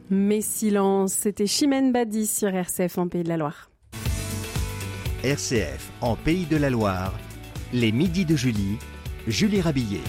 Mais silence, c'était Chimène Badi sur RCF en Pays de la Loire. RCF en Pays de la Loire, les midis de Julie Rabillet.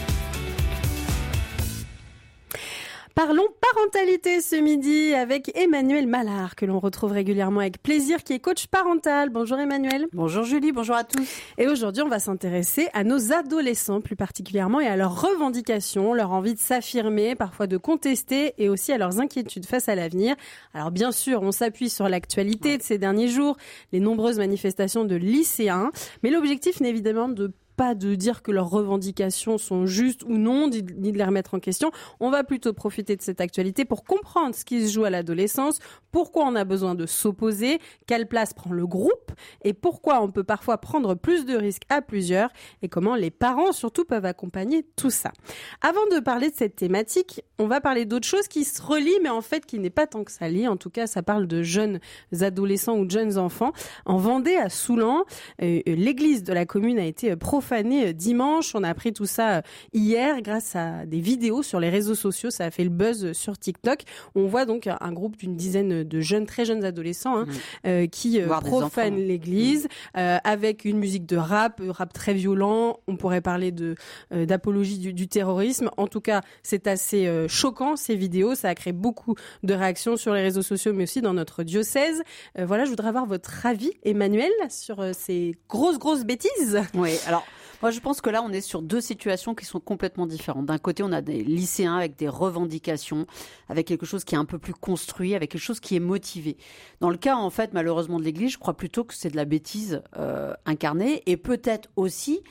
Parlons parentalité ce midi avec Emmanuel Mallard, que l'on retrouve régulièrement avec plaisir, qui est coach parental. Bonjour Emmanuel. Bonjour Julie, bonjour à tous. Et aujourd'hui, on va s'intéresser à nos adolescents plus particulièrement et à leurs revendications, leur envie de s'affirmer, parfois de contester et aussi à leurs inquiétudes face à l'avenir. Alors bien sûr, on s'appuie sur l'actualité de ces derniers jours, les nombreuses manifestations de lycéens, mais l'objectif n'est évidemment pas de dire que leurs revendications sont justes ou non, ni de les remettre en question. On va plutôt profiter de cette actualité pour comprendre ce qui se joue à l'adolescence, pourquoi on a besoin de s'opposer, quelle place prend le groupe et pourquoi on peut parfois prendre plus de risques à plusieurs et comment les parents surtout peuvent accompagner tout ça. Avant de parler de cette thématique, on va parler d'autre chose qui se relie mais en fait qui n'est pas tant que ça lie. En tout cas, ça parle de jeunes adolescents ou de jeunes enfants. En Vendée, à Soulan, l'église de la commune a été profanée dimanche. On a appris tout ça hier grâce à des vidéos sur les réseaux sociaux. Ça a fait le buzz sur TikTok. On voit donc un groupe d'une dizaine de jeunes, très jeunes adolescents qui profanent l'église avec une musique de rap très violent. On pourrait parler d'apologie du terrorisme. En tout cas, c'est assez choquant ces vidéos. Ça a créé beaucoup de réactions sur les réseaux sociaux, mais aussi dans notre diocèse. Voilà, je voudrais avoir votre avis, Emmanuel, sur ces grosses bêtises. Oui, alors moi je pense que là on est sur deux situations qui sont complètement différentes. D'un côté on a des lycéens avec des revendications, avec quelque chose qui est un peu plus construit, avec quelque chose qui est motivé. Dans le cas en fait malheureusement de l'Église, je crois plutôt que c'est de la bêtise incarnée et peut-être aussi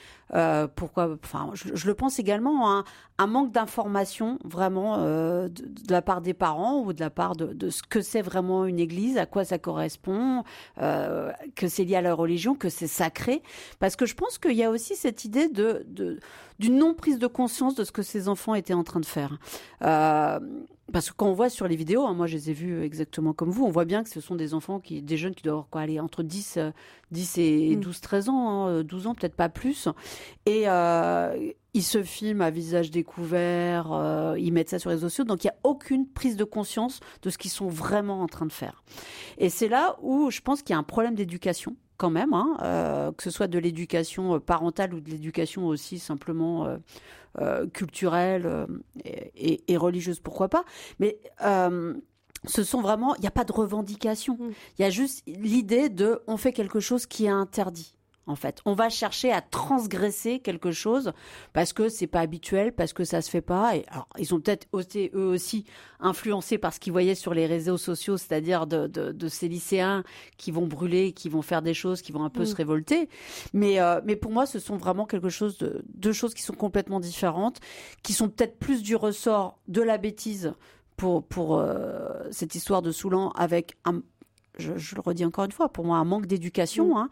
je le pense également un manque d'information vraiment de la part des parents ou de la part de ce que c'est vraiment une église, à quoi ça correspond, que c'est lié à la religion, que c'est sacré. Parce que je pense qu'il y a aussi cette idée d'une non-prise de conscience de ce que ces enfants étaient en train de faire. Parce que quand on voit sur les vidéos, moi je les ai vus exactement comme vous, on voit bien que ce sont des enfants, des jeunes qui doivent aller entre 10 et 12, 13 ans, 12 ans, peut-être pas plus. Et ils se filment à visage découvert, ils mettent ça sur les réseaux sociaux, donc il n'y a aucune prise de conscience de ce qu'ils sont vraiment en train de faire. Et c'est là où je pense qu'il y a un problème d'éducation quand même, que ce soit de l'éducation parentale ou de l'éducation aussi simplement culturelle et religieuse, pourquoi pas. Mais ce sont vraiment, il n'y a pas de revendication. Il y a juste l'idée on fait quelque chose qui est interdit. En fait, on va chercher à transgresser quelque chose parce que c'est pas habituel, parce que ça se fait pas. Et alors, ils ont peut-être été eux aussi influencés par ce qu'ils voyaient sur les réseaux sociaux, c'est-à-dire de ces lycéens qui vont brûler, qui vont faire des choses, qui vont un peu se révolter. Mais pour moi, ce sont vraiment deux choses qui sont complètement différentes, qui sont peut-être plus du ressort de la bêtise pour cette histoire de Soulan, avec je le redis encore une fois, pour moi un manque d'éducation.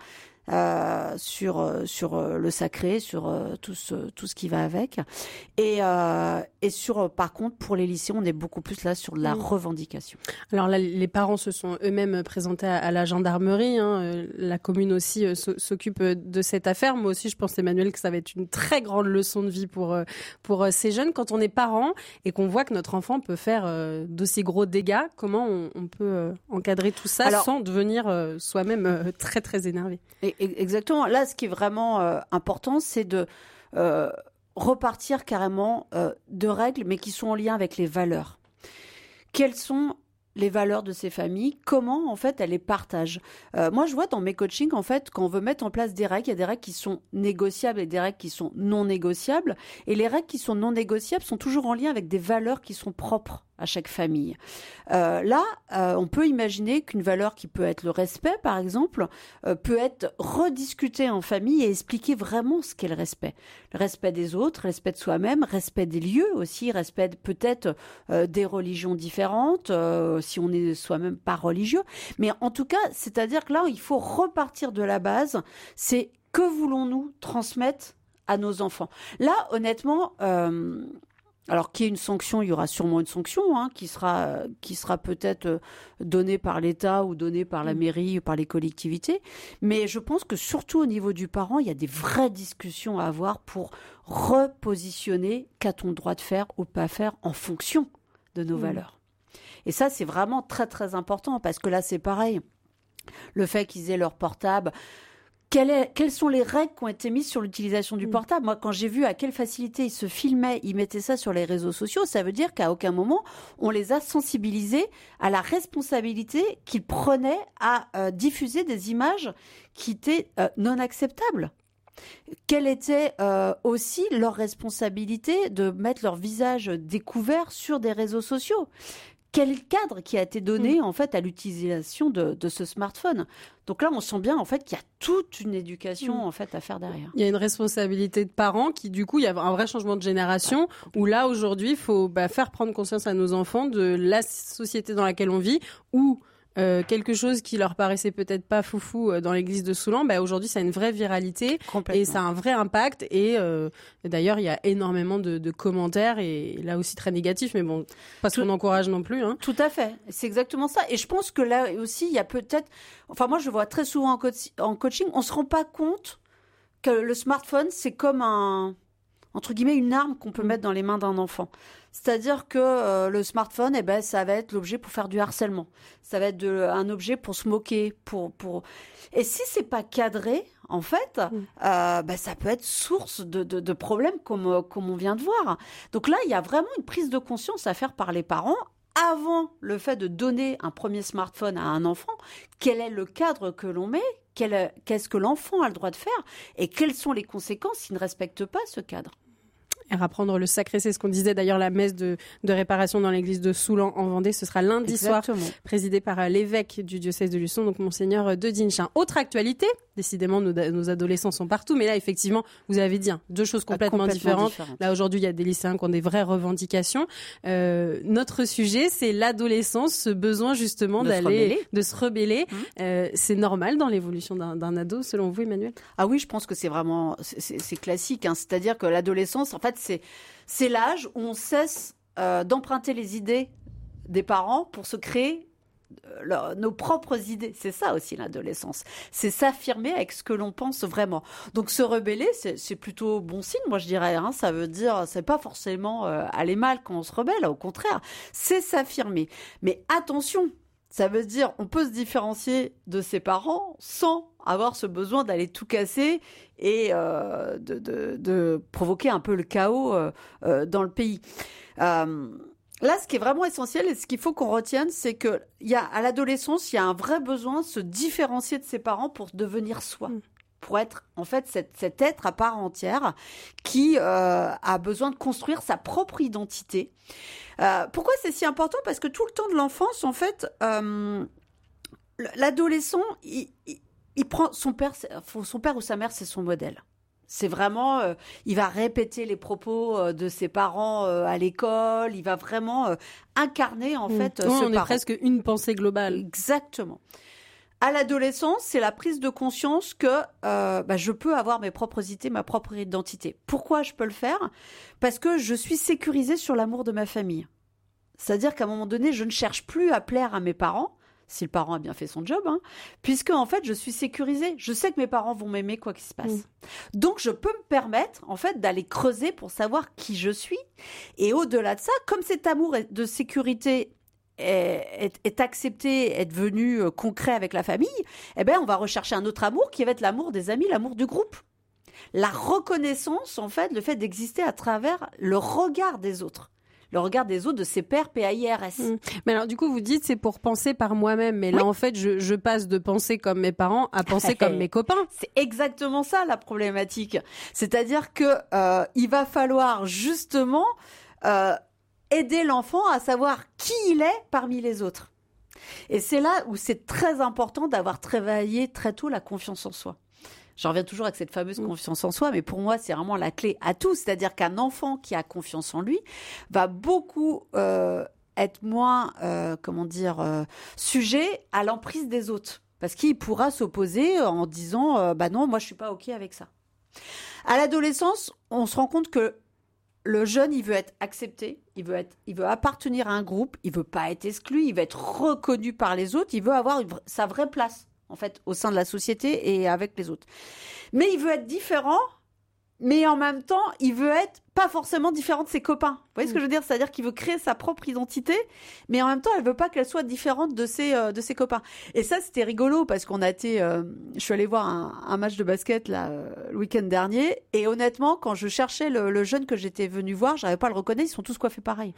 Sur le sacré, sur tout ce qui va avec. Et sur, par contre, pour les lycées, on est beaucoup plus là sur la revendication. Alors là, les parents se sont eux-mêmes présentés à la gendarmerie. La commune aussi s'occupe de cette affaire. Moi aussi, je pense, Emmanuel, que ça va être une très grande leçon de vie pour ces jeunes. Quand on est parent et qu'on voit que notre enfant peut faire d'aussi gros dégâts, comment on peut encadrer tout ça sans devenir soi-même très, très énervé? Exactement. Là, ce qui est vraiment important, c'est de repartir carrément de règles, mais qui sont en lien avec les valeurs. Quelles sont les valeurs de ces familles? Comment, en fait, elles les partagent? Moi, je vois dans mes coachings, en fait, quand on veut mettre en place des règles, il y a des règles qui sont négociables et des règles qui sont non négociables. Et les règles qui sont non négociables sont toujours en lien avec des valeurs qui sont propres à chaque famille. On peut imaginer qu'une valeur qui peut être le respect, par exemple, peut être rediscutée en famille et expliquer vraiment ce qu'est le respect. Le respect des autres, respect de soi-même, respect des lieux aussi, respect peut-être des religions différentes, si on est soi-même pas religieux. Mais en tout cas, c'est-à-dire que là, il faut repartir de la base. C'est que voulons-nous transmettre à nos enfants? Là, honnêtement... Alors qu'il y ait une sanction, il y aura sûrement une sanction qui sera peut-être donnée par l'État ou donnée par la mairie ou par les collectivités. Mais je pense que surtout au niveau du parent, il y a des vraies discussions à avoir pour repositionner qu'a-t-on le droit de faire ou pas faire en fonction de nos valeurs. Et ça, c'est vraiment très, très important parce que là, c'est pareil. Le fait qu'ils aient leur portable... Quelles sont les règles qui ont été mises sur l'utilisation du portable ? Moi, quand j'ai vu à quelle facilité ils se filmaient, ils mettaient ça sur les réseaux sociaux, ça veut dire qu'à aucun moment, on les a sensibilisés à la responsabilité qu'ils prenaient à diffuser des images qui étaient non acceptables. Quelle était aussi leur responsabilité de mettre leur visage découvert sur des réseaux sociaux ? Quel cadre qui a été donné en fait à l'utilisation de ce smartphone ? Donc là, on sent bien en fait qu'il y a toute une éducation en fait à faire derrière. Il y a une responsabilité de parents qui, du coup, il y a un vrai changement de génération où là, aujourd'hui, il faut faire prendre conscience à nos enfants de la société dans laquelle on vit, où quelque chose qui leur paraissait peut-être pas foufou dans l'église de Soulan, aujourd'hui, ça a une vraie viralité et ça a un vrai impact. Et d'ailleurs, il y a énormément de commentaires et là aussi très négatifs, mais bon, pas ce qu'on encourage non plus. Tout à fait, c'est exactement ça. Et je pense que là aussi, il y a peut-être... Enfin, moi, je vois très souvent en coaching, on se rend pas compte que le smartphone, c'est comme entre guillemets, une arme qu'on peut mettre dans les mains d'un enfant. C'est-à-dire que le smartphone, ça va être l'objet pour faire du harcèlement. Ça va être un objet pour se moquer. Et si c'est pas cadré, en fait, ça peut être source de problèmes comme on vient de voir. Donc là, il y a vraiment une prise de conscience à faire par les parents avant le fait de donner un premier smartphone à un enfant. Quel est le cadre que l'on met ? Qu'est-ce que l'enfant a le droit de faire ? Et quelles sont les conséquences s'il ne respecte pas ce cadre ? Et reprendre le sacré, c'est ce qu'on disait d'ailleurs, la messe de réparation dans l'église de Soulan en Vendée, ce sera lundi soir, présidé par l'évêque du diocèse de Luçon, donc monseigneur de Dinchin. Autre actualité, décidément nos adolescents sont partout, mais là effectivement, vous avez dit, deux choses complètement différentes. Là aujourd'hui, il y a des lycéens qui ont des vraies revendications. Notre sujet, c'est l'adolescence, ce besoin justement de se rebeller. C'est normal dans l'évolution d'un ado, selon vous, Emmanuel ? Ah oui, je pense que c'est vraiment, c'est classique, c'est-à-dire que l'adolescence, en fait, c'est l'âge où on cesse d'emprunter les idées des parents pour se créer nos propres idées. C'est ça aussi l'adolescence. C'est s'affirmer avec ce que l'on pense vraiment. Donc se rebeller, c'est plutôt bon signe, moi je dirais. Ça veut dire, c'est pas forcément aller mal quand on se rebelle. Au contraire, c'est s'affirmer. Mais attention, ça veut dire on peut se différencier de ses parents sans avoir ce besoin d'aller tout casser et de provoquer un peu le chaos dans le pays. Là, ce qui est vraiment essentiel et ce qu'il faut qu'on retienne, c'est que à l'adolescence, il y a un vrai besoin de se différencier de ses parents pour devenir soi. Pour être en fait cet être à part entière qui a besoin de construire sa propre identité. Pourquoi c'est si important ? Parce que tout le temps de l'enfance, en fait, l'adolescent, il prend son père ou sa mère, c'est son modèle. C'est vraiment, il va répéter les propos de ses parents à l'école, il va vraiment incarner en fait ce parent. On est presque une pensée globale. Exactement. À l'adolescence, c'est la prise de conscience que je peux avoir mes propres idées, ma propre identité. Pourquoi je peux le faire ? Parce que je suis sécurisée sur l'amour de ma famille. C'est-à-dire qu'à un moment donné, je ne cherche plus à plaire à mes parents, si le parent a bien fait son job, puisque en fait, je suis sécurisée. Je sais que mes parents vont m'aimer quoi qu'il se passe. Donc, je peux me permettre en fait d'aller creuser pour savoir qui je suis. Et au-delà de ça, comme cet amour de sécurité est accepté, est devenu concret avec la famille, on va rechercher un autre amour qui va être l'amour des amis, l'amour du groupe. La reconnaissance, en fait, le fait d'exister à travers le regard des autres. Le regard des autres, de ses pairs, PAIRS. Mais alors, du coup, vous dites c'est pour penser par moi-même. Mais là, en fait, je passe de penser comme mes parents à penser comme mes copains. C'est exactement ça, la problématique. C'est-à-dire que il va falloir justement aider l'enfant à savoir qui il est parmi les autres. Et c'est là où c'est très important d'avoir travaillé très tôt la confiance en soi. J'en reviens toujours avec cette fameuse confiance en soi, mais pour moi, c'est vraiment la clé à tout. C'est-à-dire qu'un enfant qui a confiance en lui va beaucoup être moins, sujet à l'emprise des autres. Parce qu'il pourra s'opposer en disant non, moi, je suis pas OK avec ça. À l'adolescence, on se rend compte que le jeune, il veut être accepté, il veut appartenir à un groupe, il veut pas être exclu, il veut être reconnu par les autres, il veut avoir sa vraie place. En fait, au sein de la société et avec les autres. Mais il veut être différent, mais en même temps, il veut être pas forcément différent de ses copains. Vous voyez ce que je veux dire? C'est-à-dire qu'il veut créer sa propre identité, mais en même temps, elle veut pas qu'elle soit différente de ses copains. Et ça, c'était rigolo parce qu'on a été, je suis allée voir un match de basket là le week-end dernier, et honnêtement, quand je cherchais le jeune que j'étais venue voir, j'arrivais pas à le reconnaître. Ils sont tous coiffés pareil.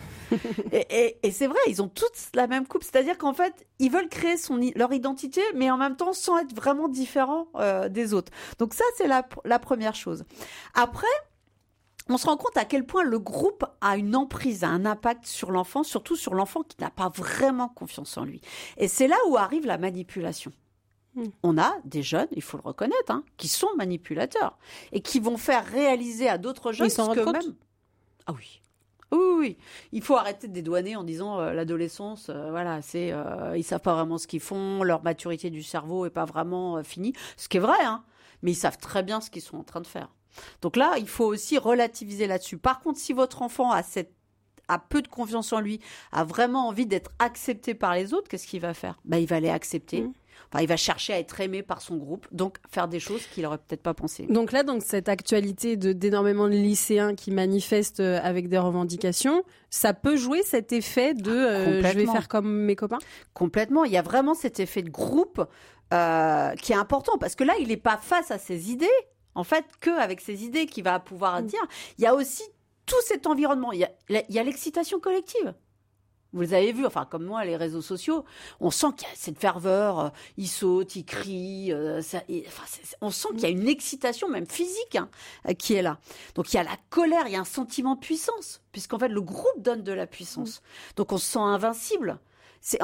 et c'est vrai, ils ont tous la même coupe. C'est-à-dire qu'en fait, ils veulent créer leur identité, mais en même temps, sans être vraiment différents des autres. Donc ça, c'est la première chose. Après, on se rend compte à quel point le groupe a une emprise, a un impact sur l'enfant, surtout sur l'enfant qui n'a pas vraiment confiance en lui. Et c'est là où arrive la manipulation. On a des jeunes, il faut le reconnaître, qui sont manipulateurs et qui vont faire réaliser à d'autres jeunes ce que même... Ah oui. Oui. Il faut arrêter de dédouaner en disant l'adolescence, ils savent pas vraiment ce qu'ils font, leur maturité du cerveau est pas vraiment finie. Ce qui est vrai, mais ils savent très bien ce qu'ils sont en train de faire. Donc là, il faut aussi relativiser là-dessus. Par contre, si votre enfant a peu de confiance en lui, a vraiment envie d'être accepté par les autres, qu'est-ce qu'il va faire? Il va les accepter. Enfin, il va chercher à être aimé par son groupe, donc faire des choses qu'il n'aurait peut-être pas pensé. Donc là, cette actualité d'énormément de lycéens qui manifestent avec des revendications, ça peut jouer cet effet de je vais faire comme mes copains? Complètement. Il y a vraiment cet effet de groupe qui est important, parce que là, il n'est pas face à ses idées. En fait, qu'avec ses idées qu'il va pouvoir dire, il y a aussi tout cet environnement. Il y a l'excitation collective. Vous les avez vus, enfin, comme moi, les réseaux sociaux, on sent qu'il y a cette ferveur, ils sautent, ils crient, on sent qu'il y a une excitation, même physique, qui est là. Donc, il y a la colère, il y a un sentiment de puissance, puisqu'en fait, le groupe donne de la puissance. Donc, on se sent invincible. Il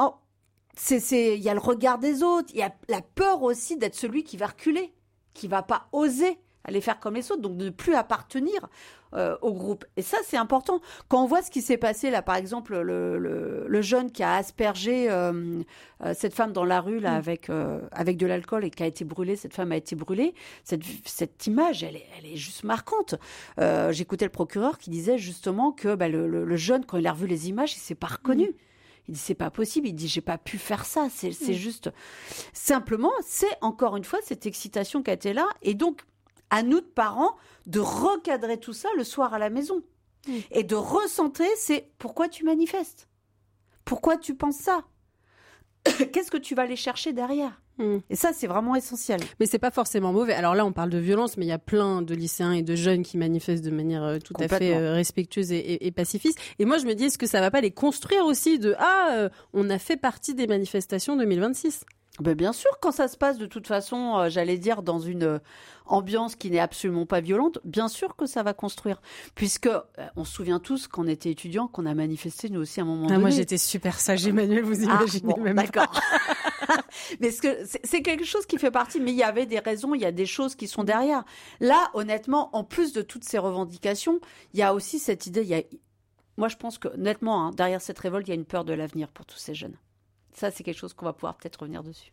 y a le regard des autres, il y a la peur aussi d'être celui qui va reculer, qui va pas oser aller faire comme les autres, donc de ne plus appartenir au groupe. Et ça, c'est important. Quand on voit ce qui s'est passé, là, par exemple, le jeune qui a aspergé cette femme dans la rue là, avec de l'alcool et qui a été brûlée, cette femme a été brûlée, cette image, elle est juste marquante. J'écoutais le procureur qui disait justement que le jeune, quand il a revu les images, il s'est pas reconnu. Il dit, c'est pas possible. Il dit, j'ai pas pu faire ça. C'est juste... Simplement, c'est encore une fois cette excitation qui a été là. Et donc, à nous, de parents, de recadrer tout ça le soir à la maison. Et de recentrer, c'est pourquoi tu manifestes? Pourquoi tu penses ça? Qu'est-ce que tu vas aller chercher derrière? Et ça, c'est vraiment essentiel. Mais c'est pas forcément mauvais. Alors là, on parle de violence, mais il y a plein de lycéens et de jeunes qui manifestent de manière tout à fait respectueuse et pacifiste. Et moi, je me dis, est-ce que ça va pas les construire aussi de on a fait partie des manifestations 2026? Bien sûr, quand ça se passe de toute façon, j'allais dire, dans une ambiance qui n'est absolument pas violente, bien sûr que ça va construire. Puisque on se souvient tous, quand on était étudiants, qu'on a manifesté nous aussi à un moment donné. Moi, j'étais super sage, Emmanuel, vous imaginez même d'accord. pas. Mais c'est quelque chose qui fait partie, mais il y avait des raisons, il y a des choses qui sont derrière. Là, honnêtement, en plus de toutes ces revendications, il y a aussi cette idée, moi je pense que, honnêtement, derrière cette révolte, il y a une peur de l'avenir pour tous ces jeunes. Ça, c'est quelque chose qu'on va pouvoir peut-être revenir dessus.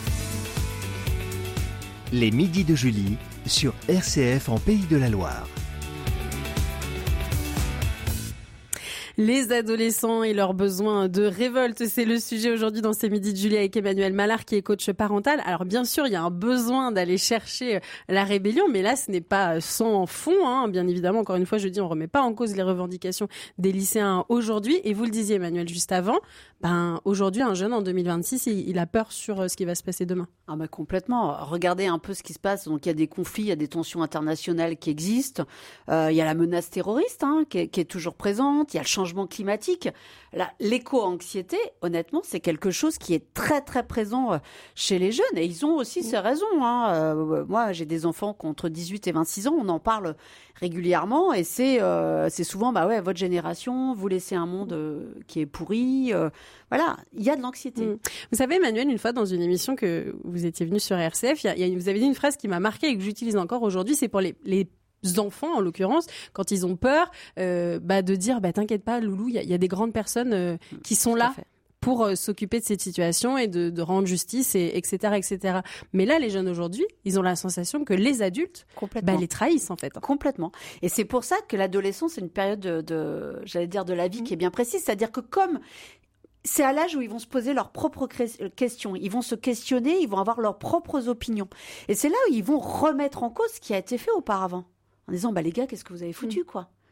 Les midis de Julie sur RCF en Pays de la Loire. Les adolescents et leurs besoins de révolte, c'est le sujet aujourd'hui dans ces midis de Julie avec Emmanuel Mallard qui est coach parental. Alors bien sûr, il y a un besoin d'aller chercher la rébellion, mais là ce n'est pas sans fond. Bien évidemment, encore une fois, je dis, on remet pas en cause les revendications des lycéens aujourd'hui. Et vous le disiez, Emmanuel, juste avant, aujourd'hui, un jeune en 2026, il a peur sur ce qui va se passer demain. Complètement. Regardez un peu ce qui se passe. Donc il y a des conflits, il y a des tensions internationales qui existent. Il y a la menace terroriste qui est toujours présente. Il y a le changement climatique. L'éco-anxiété, honnêtement, c'est quelque chose qui est très très présent chez les jeunes. Et ils ont aussi ces raisons. Moi, j'ai des enfants qui ont entre 18 et 26 ans. On en parle régulièrement. Et c'est souvent, votre génération, vous laissez un monde qui est pourri. Voilà, il y a de l'anxiété. Vous savez, Emmanuel, une fois dans une émission que vous étiez venu sur RCF, vous avez dit une phrase qui m'a marquée et que j'utilise encore aujourd'hui, c'est pour les enfants, en l'occurrence, quand ils ont peur, de dire, t'inquiète pas, Loulou, il y a des grandes personnes qui sont là pour s'occuper de cette situation et de rendre justice, etc., etc. Mais là, les jeunes aujourd'hui, ils ont la sensation que les adultes les trahissent, en fait. Complètement. Et c'est pour ça que l'adolescence, c'est une période de la vie qui est bien précise. C'est-à-dire que comme c'est à l'âge où ils vont se poser leurs propres questions. Ils vont se questionner, ils vont avoir leurs propres opinions. Et c'est là où ils vont remettre en cause ce qui a été fait auparavant. En disant, les gars, qu'est-ce que vous avez foutu, quoi?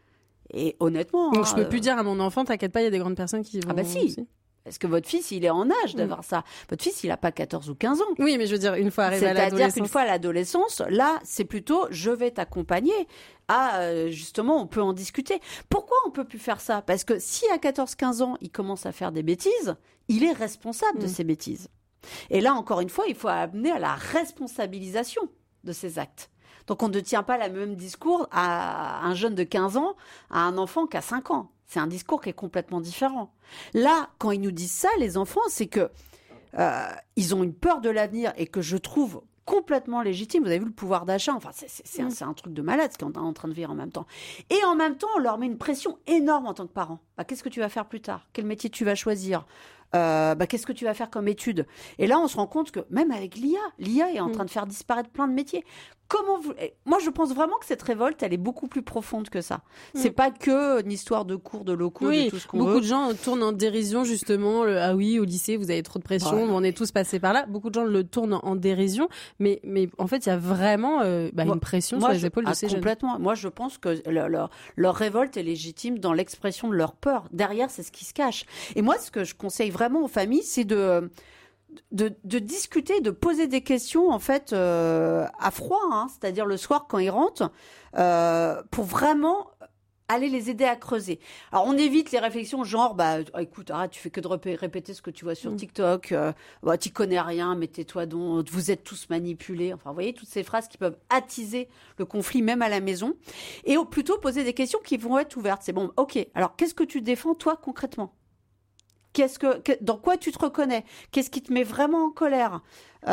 Et honnêtement... Donc je peux plus dire à mon enfant, t'inquiète pas, il y a des grandes personnes qui vont... Ah bah si aussi. Est-ce que votre fils, il est en âge d'avoir ça? Votre fils, il a pas 14 ou 15 ans. Oui, mais je veux dire, une fois arrivé à l'adolescence... C'est-à-dire qu'une fois à l'adolescence, là, c'est plutôt, je vais t'accompagner justement, on peut en discuter. Pourquoi on peut plus faire ça? Parce que si à 14-15 ans, il commence à faire des bêtises, il est responsable de ces bêtises. Et là, encore une fois, il faut amener à la responsabilisation de ces actes. Donc, on ne tient pas le même discours à un jeune de 15 ans, à un enfant qui a 5 ans. C'est un discours qui est complètement différent. Là, quand ils nous disent ça, les enfants, c'est que ils ont une peur de l'avenir et que je trouve complètement légitime. Vous avez vu le pouvoir d'achat, enfin, c'est un truc de malade ce qu'on est en train de vivre en même temps. Et en même temps, on leur met une pression énorme en tant que parent. Qu'est-ce que tu vas faire plus tard? Quel métier tu vas choisir? Qu'est-ce que tu vas faire comme étude? Et là, on se rend compte que même avec l'IA est en train de faire disparaître plein de métiers. Moi, je pense vraiment que cette révolte, elle est beaucoup plus profonde que ça. C'est pas que une histoire de cours, de locaux, de tout ce qu'on veut. Beaucoup de gens tournent en dérision justement. Ah oui, au lycée, vous avez trop de pression. On est tous passés par là. Beaucoup de gens le tournent en dérision, mais en fait, il y a vraiment une pression sur les épaules de ces jeunes. Complètement. Moi, je pense que leur révolte est légitime dans l'expression de leur peur. Derrière, c'est ce qui se cache. Et moi, ce que je conseille vraiment aux familles, c'est de discuter, de poser des questions en fait à froid, c'est-à-dire le soir quand ils rentrent, pour vraiment aller les aider à creuser. Alors on évite les réflexions genre écoute, arrête, tu fais que de répéter ce que tu vois sur TikTok, tu connais rien, mais tais-toi donc, vous êtes tous manipulés. Enfin, vous voyez toutes ces phrases qui peuvent attiser le conflit même à la maison, et plutôt poser des questions qui vont être ouvertes. C'est bon, ok. Alors qu'est-ce que tu défends toi concrètement? Dans quoi tu te reconnais? Qu'est-ce qui te met vraiment en colère?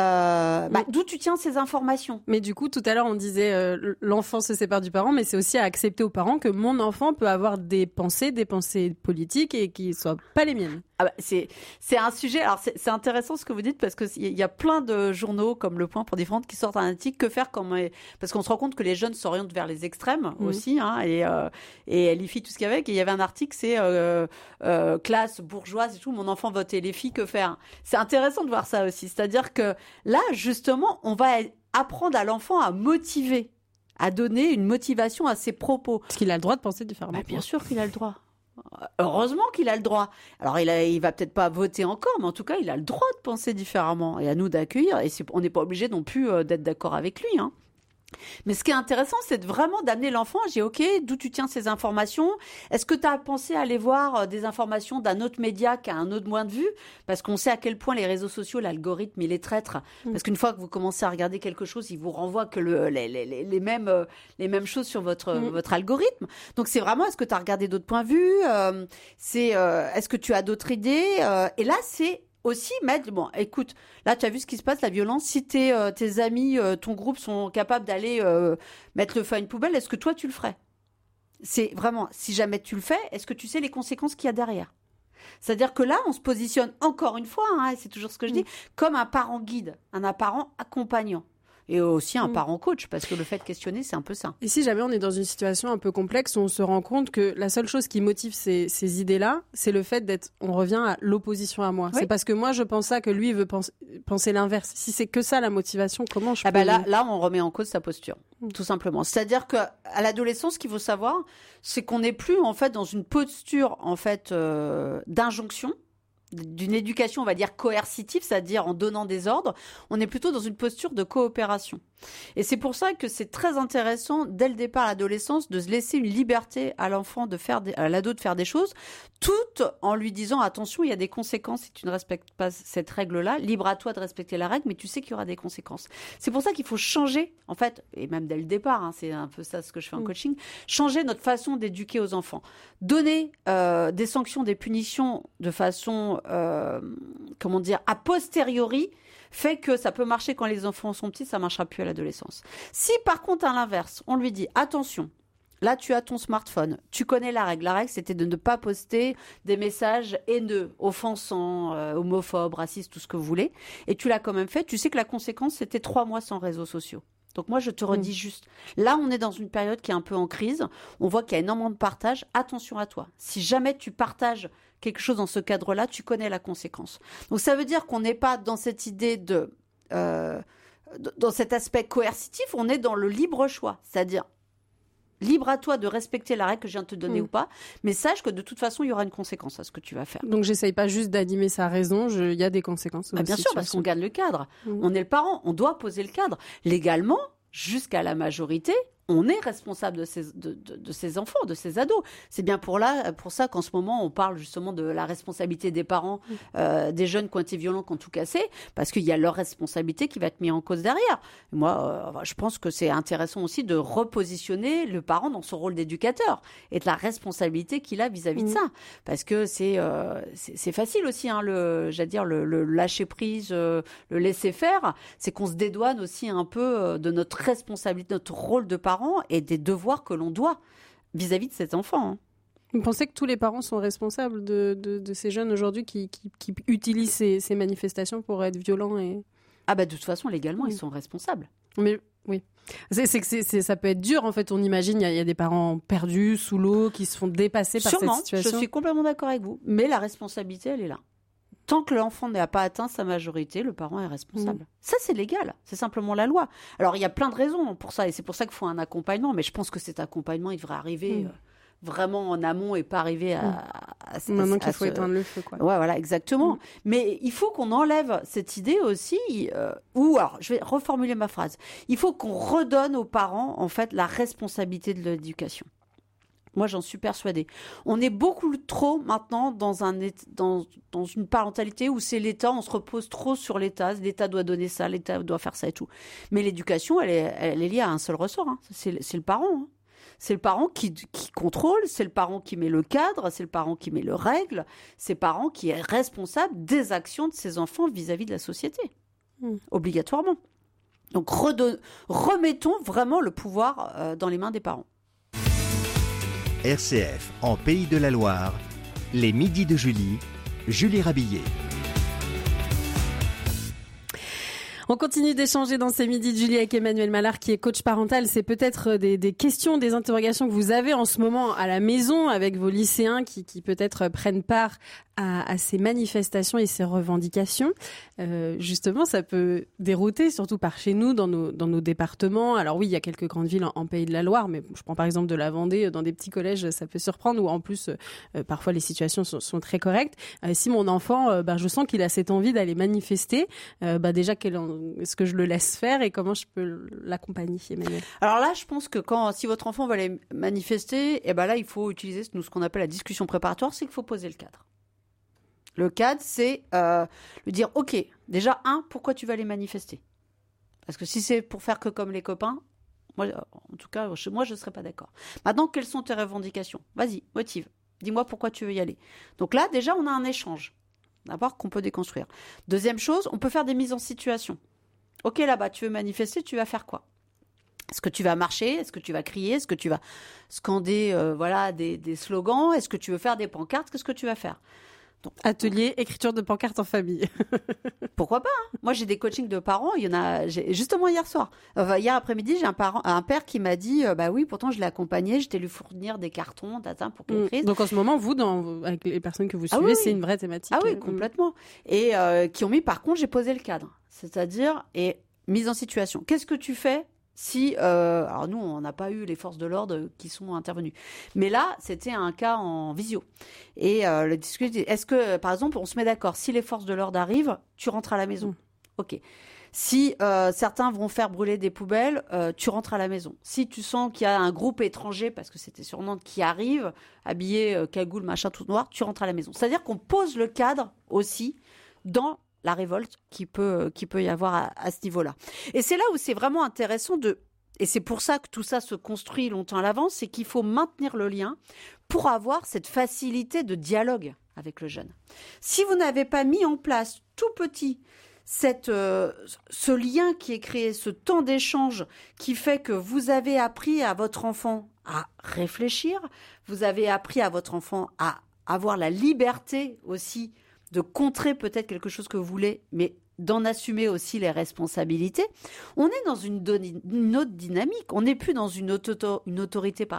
D'où tu tiens ces informations? Mais du coup, tout à l'heure, on disait l'enfant se sépare du parent, mais c'est aussi à accepter aux parents que mon enfant peut avoir des pensées politiques et qui ne soient pas les miennes. C'est un sujet. Alors c'est intéressant ce que vous dites parce que il y a plein de journaux comme Le Point pour différentes qui sortent un article. Que faire parce qu'on se rend compte que les jeunes s'orientent vers les extrêmes aussi, et les filles tout ce qu'il y avait. Et il y avait un article, c'est classe bourgeoise et tout. Mon enfant vote et les filles, que faire? C'est intéressant de voir ça aussi. C'est-à-dire que là, justement, on va apprendre à l'enfant à motiver, à donner une motivation à ses propos. Parce qu'il a le droit de penser différemment. Bien sûr qu'il a le droit. Heureusement qu'il a le droit. Alors, il va peut-être pas voter encore, mais en tout cas, il a le droit de penser différemment. Et à nous d'accueillir. Et on n'est pas obligé non plus d'être d'accord avec lui, Mais ce qui est intéressant, c'est vraiment d'amener l'enfant. J'ai OK, d'où tu tiens ces informations? Est-ce que tu as pensé à aller voir des informations d'un autre média qui a un autre point de vue? Parce qu'on sait à quel point les réseaux sociaux, l'algorithme, il est traître. Parce qu'une fois que vous commencez à regarder quelque chose, il vous renvoie que les mêmes choses sur votre algorithme. Donc c'est vraiment, est-ce que tu as regardé d'autres points de vue? Est-ce que tu as d'autres idées? Et là, c'est aussi mettre, écoute, là tu as vu ce qui se passe, la violence, si tes amis, ton groupe sont capables d'aller mettre le feu à une poubelle, est-ce que toi tu le ferais? C'est vraiment, si jamais tu le fais, est-ce que tu sais les conséquences qu'il y a derrière? C'est-à-dire que là, on se positionne encore une fois, c'est toujours ce que je dis, comme un parent guide, un parent accompagnant. Et aussi un parent coach, parce que le fait de questionner, c'est un peu ça. Et si jamais on est dans une situation un peu complexe où on se rend compte que la seule chose qui motive ces idées-là, c'est le fait on revient à l'opposition à moi. Oui. C'est parce que moi, je pense ça que lui, il veut penser l'inverse. Si c'est que ça, la motivation, comment je peux... Là, on remet en cause sa posture, tout simplement. C'est-à-dire qu'à l'adolescence, ce qu'il faut savoir, c'est qu'on n'est plus, en fait, dans une posture, en fait, d'injonction, d'une éducation, on va dire, coercitive, c'est-à-dire en donnant des ordres. On est plutôt dans une posture de coopération. Et c'est pour ça que c'est très intéressant, dès le départ à l'adolescence, de se laisser une liberté à l'enfant, à l'ado de faire des choses, tout en lui disant, attention, il y a des conséquences si tu ne respectes pas cette règle-là. Libre à toi de respecter la règle, mais tu sais qu'il y aura des conséquences. C'est pour ça qu'il faut changer, en fait, et même dès le départ, c'est un peu ça ce que je fais en coaching, changer notre façon d'éduquer aux enfants. Donner des sanctions, des punitions de façon, a posteriori, fait que ça peut marcher quand les enfants sont petits, ça ne marchera plus à l'adolescence. Si par contre, à l'inverse, on lui dit, attention, là tu as ton smartphone, tu connais la règle. La règle, c'était de ne pas poster des messages haineux, offensants, homophobes, racistes, tout ce que vous voulez, et tu l'as quand même fait, tu sais que la conséquence, c'était 3 mois sans réseaux sociaux. Donc moi, je te redis juste, là, on est dans une période qui est un peu en crise, on voit qu'il y a énormément de partage, attention à toi. Si jamais tu partages quelque chose dans ce cadre-là, tu connais la conséquence. Donc ça veut dire qu'on n'est pas dans cette idée dans cet aspect coercitif, on est dans le libre choix, c'est-à-dire libre à toi de respecter la règle que je viens de te donner ou pas, mais sache que de toute façon, il y aura une conséquence à ce que tu vas faire. Donc, j'essaye pas juste d'animer sa raison, il y a des conséquences. Bien sûr, parce qu'on garde le cadre. On est le parent, on doit poser le cadre. Légalement, jusqu'à la majorité, on est responsable de ces enfants, de ces ados. C'est bien pour ça qu'en ce moment, on parle justement de la responsabilité des parents, des jeunes qui ont été violents, qui ont tout cassé, parce qu'il y a leur responsabilité qui va être mise en cause derrière. Et moi, je pense que c'est intéressant aussi de repositionner le parent dans son rôle d'éducateur et de la responsabilité qu'il a vis-à-vis de ça. Parce que c'est facile aussi, le lâcher-prise, le laisser-faire. C'est qu'on se dédouane aussi un peu de notre responsabilité, notre rôle de parent et des devoirs que l'on doit vis-à-vis de cet enfant. Vous pensez que tous les parents sont responsables de ces jeunes aujourd'hui qui utilisent ces manifestations pour être violents et... De toute façon, légalement, ils sont responsables. Mais oui. Ça peut être dur, en fait. On imagine, il y a des parents perdus, sous l'eau, qui se font dépasser par cette situation. Je suis complètement d'accord avec vous. Mais la responsabilité, elle est là. Tant que l'enfant n'a pas atteint sa majorité, le parent est responsable. Ça, c'est légal. C'est simplement la loi. Alors, il y a plein de raisons pour ça. Et c'est pour ça qu'il faut un accompagnement. Mais je pense que cet accompagnement, il devrait arriver vraiment en amont et pas arriver à maintenant qu'il faut éteindre le feu, quoi. Ouais, voilà, exactement. Mais il faut qu'on enlève cette idée aussi, alors, je vais reformuler ma phrase. Il faut qu'on redonne aux parents, en fait, la responsabilité de l'éducation. Moi, j'en suis persuadée. On est beaucoup trop maintenant dans une parentalité où c'est l'État, on se repose trop sur l'État. L'État doit donner ça, l'État doit faire ça et tout. Mais l'éducation, elle est liée à un seul ressort. C'est le parent. C'est le parent qui contrôle, c'est le parent qui met le cadre, c'est le parent qui met le règle, c'est le parent qui est responsable des actions de ses enfants vis-à-vis de la société. Obligatoirement. Donc, remettons vraiment le pouvoir dans les mains des parents. RCF en Pays de la Loire, les midis de Julie Rabillet. On continue d'échanger dans ces midis de Julie avec Emmanuel Mallard qui est coach parental. C'est peut-être des questions, des interrogations que vous avez en ce moment à la maison avec vos lycéens qui peut-être prennent part à ces manifestations et ces revendications. Justement, ça peut dérouter, surtout par chez nous, dans nos départements. Alors oui, il y a quelques grandes villes en Pays de la Loire, mais je prends par exemple de la Vendée, dans des petits collèges, ça peut surprendre, où en plus, parfois les situations sont très correctes. Si mon enfant, je sens qu'il a cette envie d'aller manifester, déjà, est-ce que je le laisse faire et comment je peux l'accompagner, Emmanuel ? Alors là, je pense que si votre enfant va aller manifester, là, il faut utiliser ce qu'on appelle la discussion préparatoire, c'est qu'il faut poser le cadre. Le cadre, c'est lui dire, OK, déjà, pourquoi tu vas aller manifester ? Parce que si c'est pour faire que comme les copains, moi, en tout cas, moi, je ne serais pas d'accord. Maintenant, quelles sont tes revendications ? Vas-y, motive. Dis-moi pourquoi tu veux y aller. Donc là, déjà, on a un échange. D'abord, qu'on peut déconstruire. Deuxième chose, on peut faire des mises en situation. OK, là-bas, tu veux manifester, tu vas faire quoi ? Est-ce que tu vas marcher ? Est-ce que tu vas crier ? Est-ce que tu vas scander des slogans ? Est-ce que tu veux faire des pancartes ? Qu'est-ce que tu vas faire ? Donc, atelier, écriture de pancartes en famille. Pourquoi pas ? Moi, j'ai des coachings de parents. Justement hier soir. Hier après-midi, j'ai un père qui m'a dit oui, pourtant je l'ai accompagné, j'étais lui fournir des cartons pour qu'il écrive. Donc en ce moment, vous, avec les personnes que vous suivez, c'est une vraie thématique. Ah oui, complètement. Et qui ont mis, par contre, j'ai posé le cadre. C'est-à-dire, mise en situation. Qu'est-ce que tu fais ? Alors nous, on n'a pas eu les forces de l'ordre qui sont intervenues. Mais là, c'était un cas en visio. Et le discuter, est-ce que, par exemple, on se met d'accord, si les forces de l'ordre arrivent, tu rentres à la maison. OK. Si certains vont faire brûler des poubelles, tu rentres à la maison. Si tu sens qu'il y a un groupe étranger, parce que c'était sur Nantes, qui arrive, habillé, cagoule, machin, tout noir, tu rentres à la maison. C'est-à-dire qu'on pose le cadre aussi dans la révolte qui peut y avoir à ce niveau-là. Et c'est là où c'est vraiment intéressant et c'est pour ça que tout ça se construit longtemps à l'avance, c'est qu'il faut maintenir le lien pour avoir cette facilité de dialogue avec le jeune. Si vous n'avez pas mis en place tout petit ce lien qui est créé, ce temps d'échange qui fait que vous avez appris à votre enfant à réfléchir, vous avez appris à votre enfant à avoir la liberté aussi de contrer peut-être quelque chose que vous voulez, mais d'en assumer aussi les responsabilités, on est dans une autre dynamique. On n'est plus dans une autorité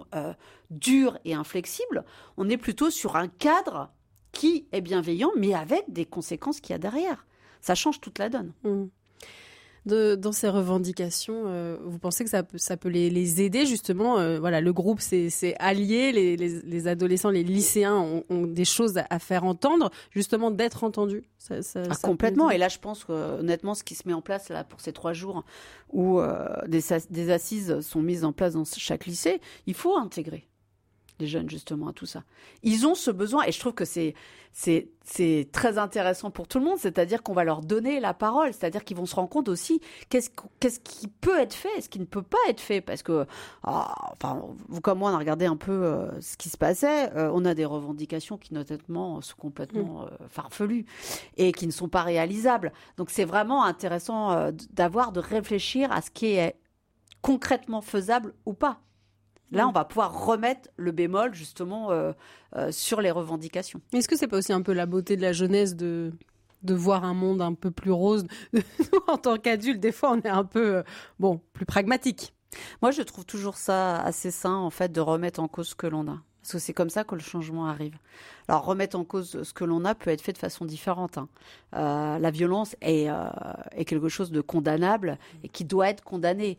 dure et inflexible. On est plutôt sur un cadre qui est bienveillant, mais avec des conséquences qu'il y a derrière. Ça change toute la donne. dans ces revendications, vous pensez que ça peut les aider justement voilà, le groupe c'est allié, les adolescents, les lycéens ont des choses à faire entendre, justement d'être entendus. Ça complètement. Et là, je pense que honnêtement, ce qui se met en place là pour ces 3 jours où des assises sont mises en place dans chaque lycée, il faut intégrer les jeunes justement à tout ça. Ils ont ce besoin et je trouve que c'est très intéressant pour tout le monde, c'est-à-dire qu'on va leur donner la parole, c'est-à-dire qu'ils vont se rendre compte aussi qu'est-ce qui peut être fait et ce qui ne peut pas être fait, parce que vous comme moi on a regardé un peu ce qui se passait, on a des revendications qui notamment sont complètement farfelues et qui ne sont pas réalisables. Donc c'est vraiment intéressant de réfléchir à ce qui est concrètement faisable ou pas. Là, on va pouvoir remettre le bémol, justement, sur les revendications. Est-ce que c'est pas aussi un peu la beauté de la jeunesse de voir un monde un peu plus rose? Nous, en tant qu'adultes, des fois, on est un peu, plus pragmatique. Moi, je trouve toujours ça assez sain, en fait, de remettre en cause ce que l'on a. Parce que c'est comme ça que le changement arrive. Alors, remettre en cause ce que l'on a peut être fait de façon différente. La violence est quelque chose de condamnable et qui doit être condamné.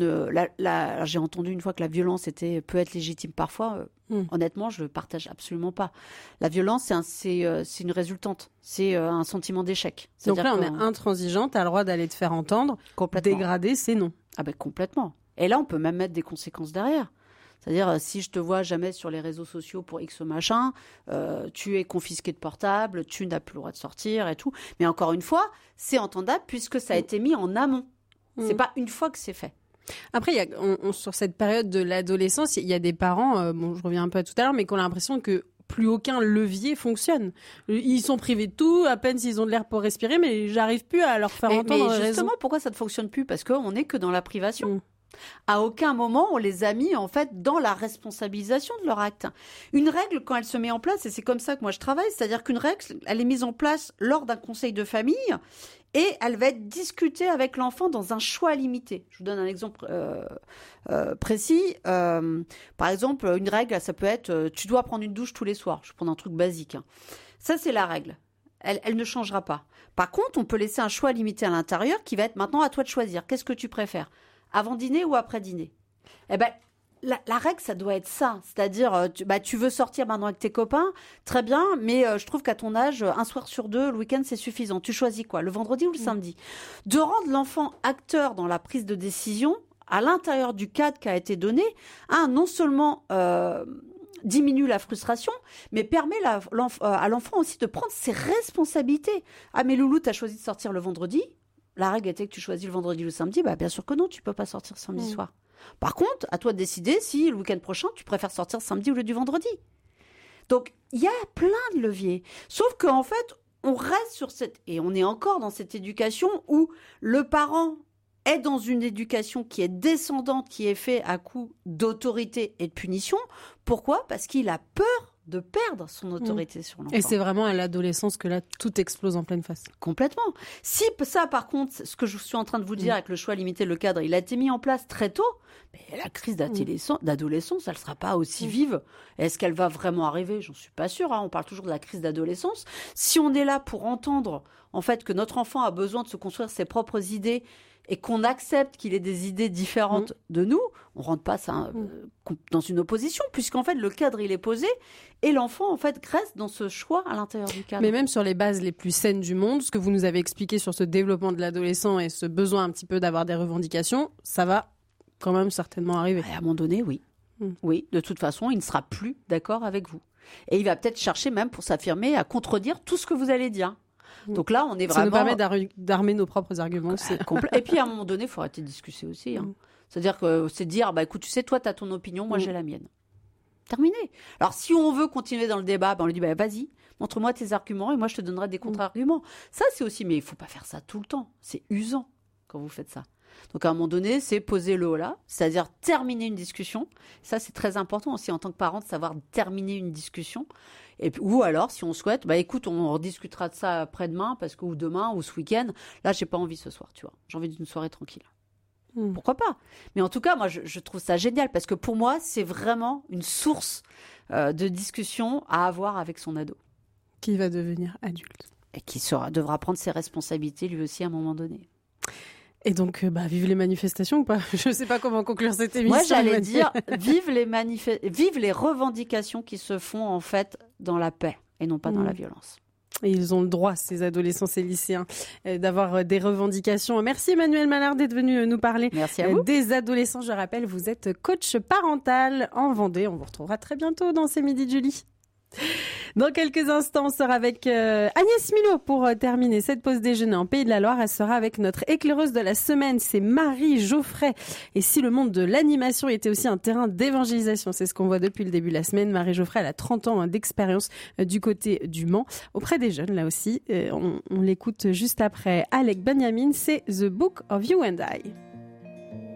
J'ai entendu une fois que la violence peut être légitime parfois. Honnêtement, je ne le partage absolument pas. La violence, c'est une résultante. C'est un sentiment d'échec. Donc là, on est intransigeant. Tu as le droit d'aller te faire entendre. Complètement. Dégrader, c'est non. Ah ben complètement. Et là, on peut même mettre des conséquences derrière. C'est-à-dire, si je te vois jamais sur les réseaux sociaux pour X machin, tu es confisqué de portable, tu n'as plus le droit de sortir et tout. Mais encore une fois, c'est entendable puisque ça a été mis en amont. C'est pas une fois que c'est fait. Après, sur cette période de l'adolescence, il y a des parents, je reviens un peu à tout à l'heure, mais qui ont l'impression que plus aucun levier fonctionne. Ils sont privés de tout, à peine s'ils ont de l'air pour respirer, mais j'arrive plus à leur faire entendre raison. Mais justement, pourquoi ça ne fonctionne plus? Parce qu'on n'est que dans la privation. À aucun moment, on les a mis, en fait, dans la responsabilisation de leur acte. Une règle, quand elle se met en place, et c'est comme ça que moi je travaille, c'est-à-dire qu'une règle, elle est mise en place lors d'un conseil de famille et elle va être discutée avec l'enfant dans un choix limité. Je vous donne un exemple précis. Par exemple, une règle, ça peut être tu dois prendre une douche tous les soirs. Je vais prendre un truc basique. Ça, c'est la règle. Elle ne changera pas. Par contre, on peut laisser un choix limité à l'intérieur qui va être maintenant à toi de choisir. Qu'est-ce que tu préfères ? Avant dîner ou après dîner? Eh ben, la règle, ça doit être ça. C'est-à-dire, tu veux sortir maintenant avec tes copains, très bien, mais je trouve qu'à ton âge, un soir sur 2, le week-end, c'est suffisant. Tu choisis quoi? Le vendredi ou le samedi? De rendre l'enfant acteur dans la prise de décision à l'intérieur du cadre qui a été donné, non seulement diminue la frustration, mais permet à l'enfant aussi de prendre ses responsabilités. Ah, mais Loulou, tu as choisi de sortir le vendredi. La règle était que tu choisis le vendredi ou le samedi. Bien sûr que non, tu peux pas sortir samedi soir. Par contre, à toi de décider si le week-end prochain, tu préfères sortir samedi au lieu du vendredi. Donc, il y a plein de leviers. Sauf qu'en fait, on reste et on est encore dans cette éducation où le parent est dans une éducation qui est descendante, qui est faite à coup d'autorité et de punition. Pourquoi? Parce qu'il a peur de perdre son autorité sur l'enfant. Et c'est vraiment à l'adolescence que là, tout explose en pleine face. Complètement. Si ça, par contre, ce que je suis en train de vous dire avec le choix limité, le cadre, il a été mis en place très tôt, mais la crise d'adolescence, elle ne sera pas aussi vive. Est-ce qu'elle va vraiment arriver? J'en suis pas sûre. On parle toujours de la crise d'adolescence. Si on est là pour entendre, en fait, que notre enfant a besoin de se construire ses propres idées et qu'on accepte qu'il ait des idées différentes de nous, on ne rentre pas ça dans une opposition, puisqu'en fait, le cadre, il est posé, et l'enfant, en fait, reste dans ce choix à l'intérieur du cadre. Mais même sur les bases les plus saines du monde, ce que vous nous avez expliqué sur ce développement de l'adolescent et ce besoin un petit peu d'avoir des revendications, ça va quand même certainement arriver. À un moment donné, oui. Oui, de toute façon, il ne sera plus d'accord avec vous. Et il va peut-être chercher même pour s'affirmer à contredire tout ce que vous allez dire. Donc là, on est vraiment... Ça nous permet d'armer nos propres arguments aussi. Et puis, à un moment donné, il faut arrêter de discuter aussi. C'est-à-dire que c'est dire, écoute, tu sais, toi, tu as ton opinion, moi, j'ai la mienne. Terminé. Alors, si on veut continuer dans le débat, on lui dit, vas-y, montre-moi tes arguments et moi, je te donnerai des contre-arguments. Ça, c'est aussi... Mais il ne faut pas faire ça tout le temps. C'est usant quand vous faites ça. Donc, à un moment donné, c'est poser le haut là, c'est-à-dire terminer une discussion. Ça, c'est très important aussi en tant que parent de savoir terminer une discussion. Ou alors, si on souhaite, écoute, on rediscutera de ça après-demain, ou demain, ou ce week-end. Là, j'ai pas envie ce soir, tu vois. J'ai envie d'une soirée tranquille. Pourquoi pas? Mais en tout cas, moi, je trouve ça génial parce que pour moi, c'est vraiment une source de discussion à avoir avec son ado. Qui va devenir adulte. Et qui devra prendre ses responsabilités lui aussi à un moment donné. Et donc, vive les manifestations ou pas? Je ne sais pas comment conclure cette émission. Moi, j'allais dire, vive les revendications qui se font en fait dans la paix et non pas dans la violence. Et ils ont le droit, ces adolescents, ces lycéens, d'avoir des revendications. Merci Emmanuelle Mallard d'être venue nous parler des adolescents. Je rappelle, vous êtes coach parental en Vendée. On vous retrouvera très bientôt dans ces Midis de Julie. Dans quelques instants, on sera avec Agnès Milot pour terminer cette pause déjeuner en Pays de la Loire. Elle sera avec notre éclaireuse de la semaine, c'est Marie Geoffray. Et si le monde de l'animation était aussi un terrain d'évangélisation, c'est ce qu'on voit depuis le début de la semaine. Marie Geoffray, elle a 30 ans d'expérience du côté du Mans, auprès des jeunes là aussi. On l'écoute juste après Alec Benjamin, c'est The Book of You and I.